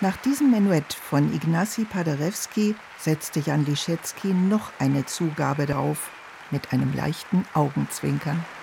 Nach diesem Menuett von Ignacy Paderewski setzte Jan Liszewski noch eine Zugabe drauf, mit einem leichten Augenzwinkern.